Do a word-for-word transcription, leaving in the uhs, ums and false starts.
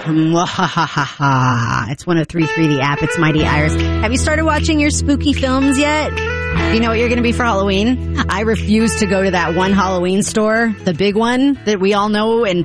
It's one oh three point three, the app. It's Mighty Iris. Have you started watching your spooky films yet? Do you know what you're going to be for Halloween? I refuse to go to that one Halloween store, the big one that we all know and